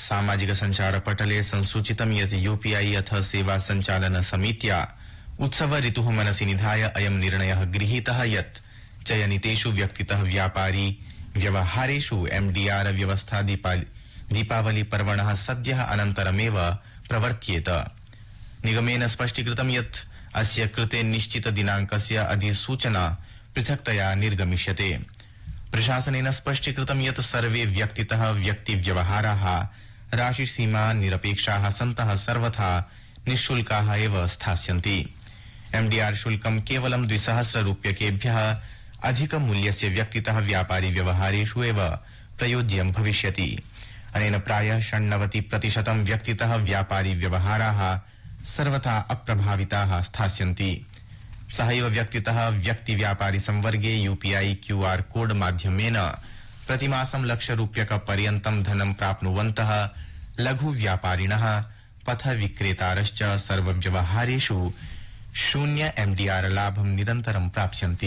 सामाजिक संचार पटले संसूचितं यत् यूपीआई अथ सेवा संचालन समित्या उत्सव ऋतुः मनसि निधाय अयं निर्णयः गृहीतः यत् चयनितेषु व्यक्तितः व्यापारी व्यवहारेषु एमडीआर व्यवस्था दीपावली पर्वणः सद्यः अनन्तरमेव प्रवर्त्येत। निगमेन स्पष्टीकृतं यत् अस्य कृते निश्चित दिनाङ्कस्य अधिसूचना पृथक्तया निर्गमिष्यते। प्रशासनेन स्पष्टीकृतं यत् सर्वे व्यक्तितः व्यक्तिव्यवहाराः राशिसीमा निरपेक्षाः सन्तः सर्वथा निःशुल्काः एव स्थास्यन्ति। एमडीआर शुल्कं केवलं 200 रूप्यकेभ्यः अधिकमूल्यस्य व्यक्तितः व्यापारी व्यवहारेषु एव प्रयोज्यं भविष्यति। अनेन प्रायः 90% व्यक्तितः व्यापारी व्यवहाराः सर्वथा अप्रभाविताः स्थास्यन्ति। सहैव व्यक्तितः व्यक्ति व्यापारी संवर्गे यूपीआई क्यूआर कोड माध्यमेन प्रतिमासं ₹1,00,000 धनं प्राप्नुवन्तः लघु व्यापारिणः पथ विक्रेतारश्च सर्वव्यवहारेषु 0 एमडीआर लाभं निरन्तरं प्राप्स्यन्ति।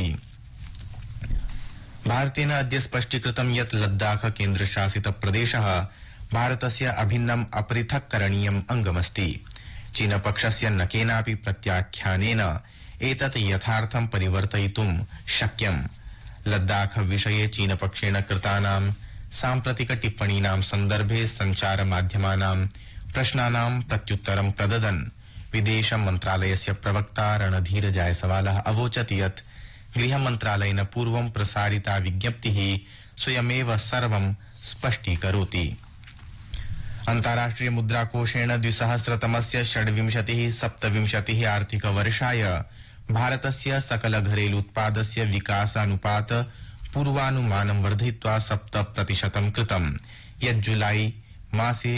भारतेन अद्य स्पष्टीकृतं यत् लद्दाख केन्द्रशासित प्रदेशः भारतस्य अभिन्नम् अपृथक्करणीयम् अंगमस्ति। चीनपक्षस्य न केनापि प्रत्याख्यानेन एतत् यथार्थं परिवर्तयितुं शक्यम्। लद्दाख विषये चीनपक्षेण कृतानां साम्प्रतिक टिप्पणीनां सन्दर्भे संचार माध्यमानां प्रश्नानां प्रत्युत्तरं प्रददन् विदेश मन्त्रालयस्य प्रवक्ता रणधीर जायसवालः अवोचत् यत् गृहमन्त्रालयेन पूर्वं प्रसारिता विज्ञप्तिः स्वयमेव सर्वं स्पष्टीकरोति। अन्ताराष्ट्रिय मुद्राकोषेण 2000तमस्य 26-27 आर्थिकवर्षाय भारतस्य सकल घरेलूत्पादस्य विकासानुपात पूर्वानुमानं वर्धयित्वा 7% कृतम्, यत् जुलाई मासे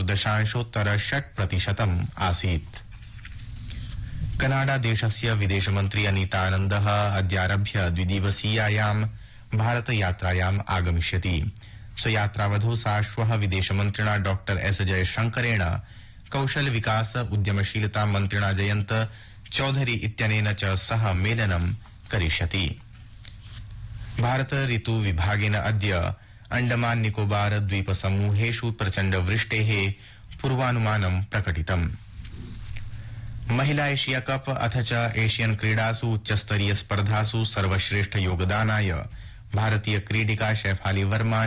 14.6% आसीत्। कनाडा देशस्य विदेशमन्त्री अनीतानन्दः अद्यारभ्य द्विदिवसीयायां भारत यात्रायाम् आगमिष्यति। स्वयात्रावधौ सा श्वः विदेशमन्त्रिणा डॉ एस जयशंकरेण कौशल विकास उद्यमशीलता मन्त्रिणा जयन्त चौधरी इत्यनेन च सह मेलनं करिष्यति। भारत ऋतु विभागेन अद्य अंडमान निकोबार द्वीप समूहेषु प्रचण्ड वृष्टेः पूर्वानुमानं प्रकटितम्। महिला एशिया कप अथ च एशियन क्रीडासु उच्चस्तरीय स्पर्धासु सर्वश्रेष्ठ योगदानाय भारतीय क्रीडिका शेफाली वर्मा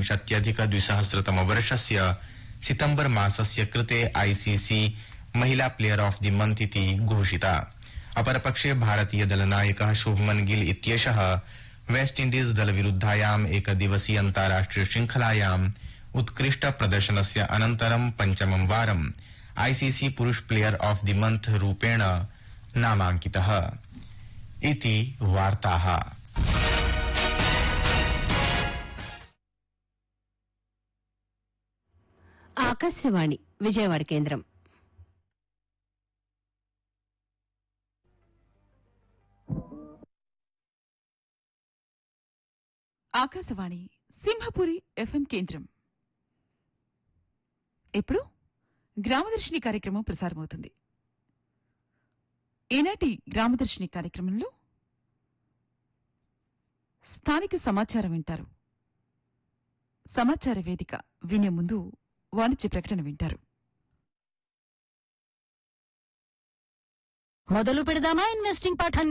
26-2000 सितंबर मासस्य कृते आईसीसी महिला प्लेयर ऑफ द मंथ इति घोषिता। अपरपक्षे भारतीय दलनायकः शुभमन गिल इत्येषः वेस्ट इंडीज दलविरुद्धायाम् एकदिवसीय अन्ताराष्ट्रिय श्रृंखलायाम् उत्कृष्ट प्रदर्शनस्य अनन्तरं पंचमं वारं आईसीसी पुरुष प्लेयर ऑफ द मंथ रूपेण नामाङ्कितः इति वार्ताः। ఆకాశవాణి విజయవాడ కేంద్రం. ఆకాశవాణి సింహపురి ఎఫ్ఎం కేంద్రం. ఇప్పుడు గ్రామదర్శిని కార్యక్రమం ప్రసారమవుతుంది. ఈనాటి గ్రామదర్శిని కార్యక్రమంలో స్థానిక సమాచారం వింటారు. సమాచార వేదిక వినే ముందు వాణిజ్య ప్రకటన వింటారు. మొదలు పెడదామా ఇన్వెస్టింగ్ పాఠాన్ని?